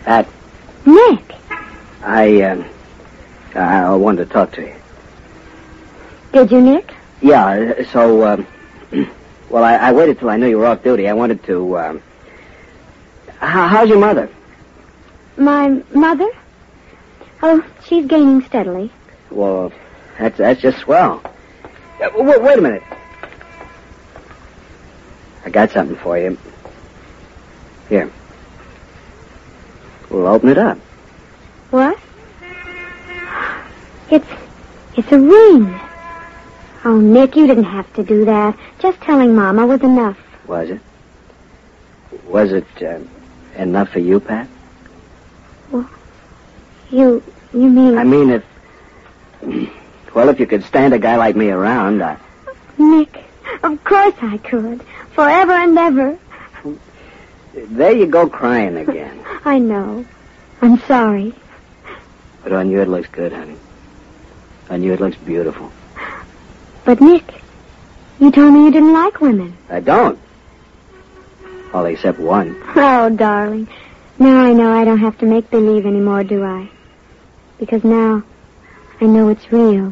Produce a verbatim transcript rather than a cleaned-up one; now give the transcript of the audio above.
Pat. Nick. I, um, I wanted to talk to you. Did you, Nick? Yeah, so, um, well, I, I waited till I knew you were off duty. I wanted to, um, how, how's your mother? My mother? Oh, she's gaining steadily. Well, that's, that's just swell. Uh, wait, wait a minute. I got something for you. Here. We'll open it up. What? It's, it's a ring. Oh, Nick, you didn't have to do that. Just telling Mama was enough. Was it? Was it uh, enough for you, Pat? Well, you, you mean... I mean, if... Well, if you could stand a guy like me around, I... Nick, of course I could. Forever and ever. There you go crying again. I know. I'm sorry. But on you it looks good, honey. On you it looks beautiful. But, Nick, you told me you didn't like women. I don't. All except one. Oh, darling. Now I know I don't have to make believe anymore, do I? Because now I know it's real.